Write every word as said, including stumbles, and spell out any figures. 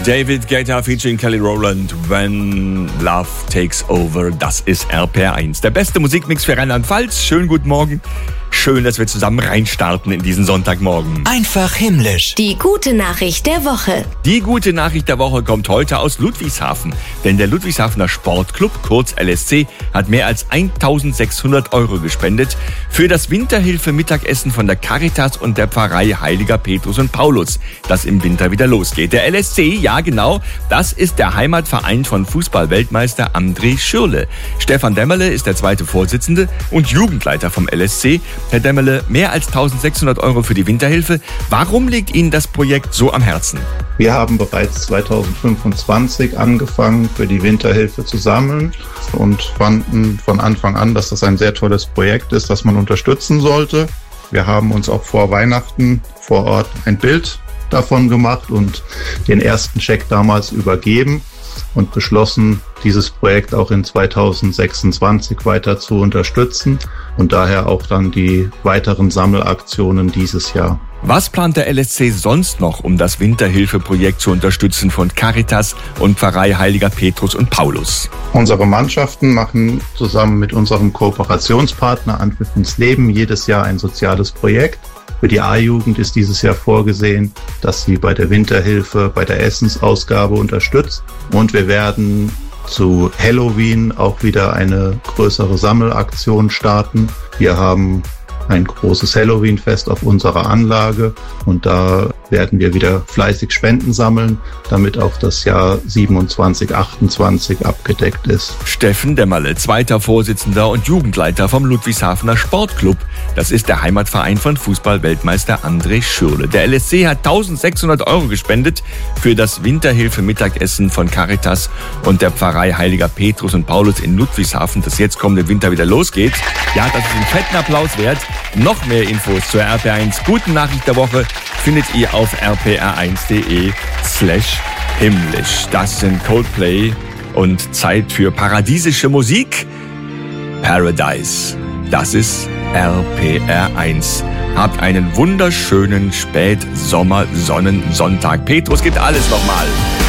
David Guetta featuring Kelly Rowland, When Love Takes Over. Das ist R P R eins. Der beste Musikmix für Rheinland-Pfalz. Schönen guten Morgen. Schön, dass wir zusammen reinstarten in diesen Sonntagmorgen. Einfach himmlisch. Die gute Nachricht der Woche. Die gute Nachricht der Woche kommt heute aus Ludwigshafen. Denn der Ludwigshafener Sportclub, kurz L S C, hat mehr als eintausendsechshundert Euro gespendet für das Winterhilfe-Mittagessen von der Caritas und der Pfarrei Heiliger Petrus und Paulus, das im Winter wieder losgeht. Der L S C, ja genau, das ist der Heimatverein von Fußball-Weltmeister André Schürrle. Stefan Demmerle ist der zweite Vorsitzende und Jugendleiter vom L S C. Herr Demmerle, mehr als eintausendsechshundert Euro für die Winterhilfe. Warum liegt Ihnen das Projekt so am Herzen? Wir haben bereits zweitausendfünfundzwanzig angefangen, für die Winterhilfe zu sammeln und fanden von Anfang an, dass das ein sehr tolles Projekt ist, das man unterstützen sollte. Wir haben uns auch vor Weihnachten vor Ort ein Bild davon gemacht und den ersten Scheck damals übergeben und beschlossen, dieses Projekt auch in zweitausendsechsundzwanzig weiter zu unterstützen und daher auch dann die weiteren Sammelaktionen dieses Jahr. Was plant der L S C sonst noch, um das Winterhilfeprojekt zu unterstützen von Caritas und Pfarrei Heiliger Petrus und Paulus? Unsere Mannschaften machen zusammen mit unserem Kooperationspartner Anpfiff ins Leben jedes Jahr ein soziales Projekt. Für die A-Jugend ist dieses Jahr vorgesehen, dass sie bei der Winterhilfe, bei der Essensausgabe unterstützt. Und wir werden zu Halloween auch wieder eine größere Sammelaktion starten. Wir haben ein großes Halloween-Fest auf unserer Anlage und da werden wir wieder fleißig Spenden sammeln, damit auch das Jahr siebenundzwanzig achtundzwanzig abgedeckt ist. Steffen Demmerle, zweiter Vorsitzender und Jugendleiter vom Ludwigshafener Sportclub. Das ist der Heimatverein von Fußball-Weltmeister André Schürrle. Der L S C hat eintausendsechshundert Euro gespendet für das Winterhilfe-Mittagessen von Caritas und der Pfarrei Heiliger Petrus und Paulus in Ludwigshafen, das jetzt kommende Winter wieder losgeht. Ja, das ist einen fetten Applaus wert. Noch mehr Infos zur R P R eins Guten Nachricht der Woche findet ihr auf r p r eins punkt d e slash himmlisch. Das sind Coldplay und Zeit für paradiesische Musik. Paradise. Das ist R P R eins. Habt einen wunderschönen Spätsommer-Sonnensonntag. Petrus gibt alles nochmal.